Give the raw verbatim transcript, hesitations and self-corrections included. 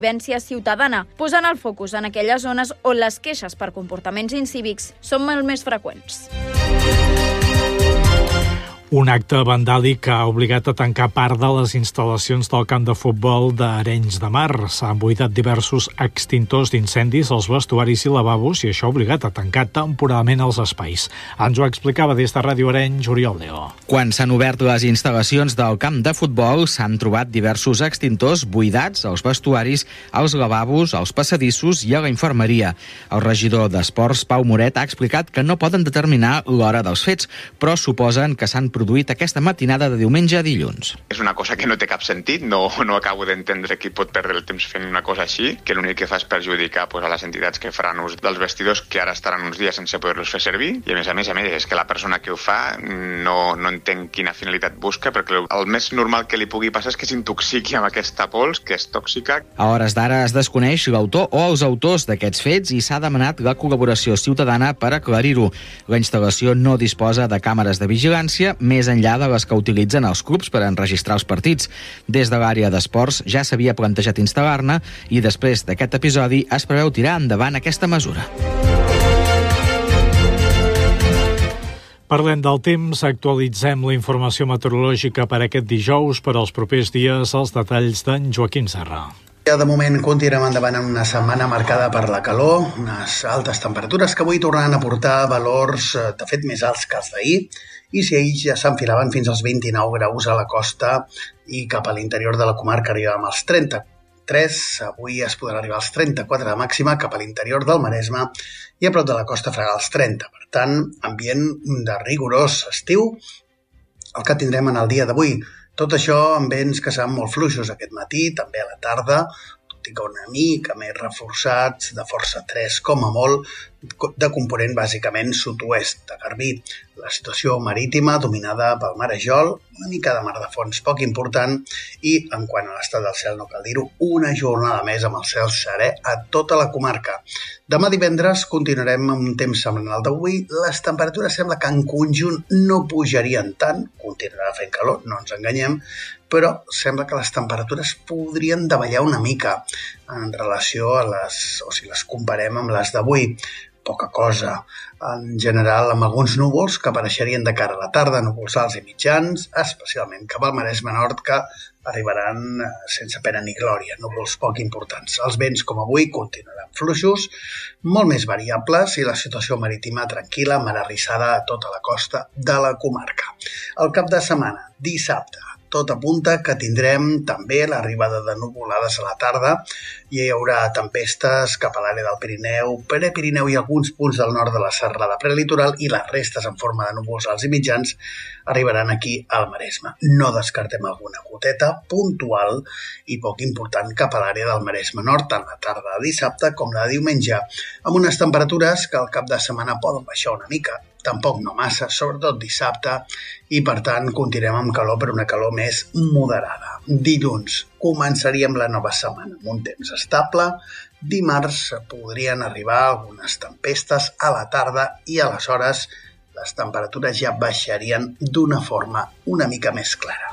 Convivència ciutadana, posant el focus en aquelles zones on les queixes per comportaments incívics són molt més freqüents. Un acte vandàlic que ha obligat a tancar part de les instal·lacions del camp de futbol d'Arenys de Mar. S'han buidat diversos extintors d'incendis als vestuaris i lavabos i això ha obligat a tancar temporalment els espais. Ens ho explicava des de Ràdio Arenys, Oriol Leo. Quan s'han obert les instal·lacions del camp de futbol, s'han trobat diversos extintors buidats als vestuaris, als lavabos, als passadissos i a la infermeria. El regidor d'Esports, Pau Moret, ha explicat que no poden determinar l'hora dels fets, però suposen que s'han produït aquesta matinada de diumenge a dilluns. És una cosa que no té cap sentit, no, no acabo d'entendre qui pot perdre el temps fent una cosa així, que l'únic que fa és perjudicar pues, a les entitats que faran ús dels vestidors que ara estaran uns dies sense poder-los fer servir, i a més a més, a més és que la persona que ho fa no, no entenc quina finalitat busca, perquè el més normal que li pugui passar és que s'intoxiqui amb aquesta pols, que és tòxica. A hores d'ara es desconeix l'autor o els autors d'aquests fets i s'ha demanat la col·laboració ciutadana per aclarir-ho. La instal·lació no disposa de càmeres de vigilància, més enllà de les que utilitzen els clubs per enregistrar els partits. Des de l'àrea d'esports ja s'havia plantejat instal·lar-ne i després d'aquest episodi es preveu tirar endavant aquesta mesura. Parlem del temps, actualitzem la informació meteorològica per aquest dijous, per als propers dies, els detalls d'en Joaquim Serra. De moment continuem endavant en una setmana marcada per la calor, unes altes temperatures que avui tornaran a portar valors de fet més alts que els d'ahir, i si ahir ja s'enfilaven fins als vint-i-nou graus a la costa i cap a l'interior de la comarca arribàvem als trenta-tres, avui es podrà arribar als trenta-quatre de màxima cap a l'interior del Maresme i a prop de la costa fregarà els trenta. Per tant, ambient de rigorós estiu el que tindrem en el dia d'avui. Tot això amb vents que seran molt fluixos aquest matí, també a la tarda, tot i que una mica més reforçats, de força tres com a molt, de component bàsicament sud-oest de Garbí. La situació marítima dominada pel marejol, una mica de mar de fons poc important i, en quant a l'estat del cel, no cal dir-ho, una jornada més amb el cel serè a tota la comarca. Demà divendres continuarem amb un temps semblant al d'avui. Les temperatures sembla que en conjunt no pujarien tant, continuarà fent calor, no ens enganyem, però sembla que les temperatures podrien davallar una mica en relació a les, o si les comparem amb les d'avui. Poca cosa. En general, amb alguns núvols que apareixerien de cara a la tarda, núvols alts i mitjans, especialment cap al Maresme Nord, que arribaran sense pena ni glòria, núvols poc importants. Els vents, com avui, continuaran fluixos, molt més variables i la situació marítima tranquil·la, mar arrissada a tota la costa de la comarca. El cap de setmana, dissabte, tot apunta que tindrem també l'arribada de nuvolades a la tarda i hi haurà tempestes cap a l'àrea del Pirineu, Prepirineu i alguns punts del nord de la serrada prelitoral i les restes en forma de núvols alts i mitjans arribaran aquí al Maresme. No descartem alguna goteta puntual i poc important cap a l'àrea del Maresme Nord, tant la tarda de dissabte com la de diumenge, amb unes temperatures que al cap de setmana poden baixar una mica, tampoc no massa, sobretot dissabte, i per tant continuem amb calor, però una calor més moderada. Dilluns començaríem la nova setmana amb un temps estable, dimarts podrien arribar algunes tempestes a la tarda i aleshores les temperatures ja baixarien d'una forma una mica més clara.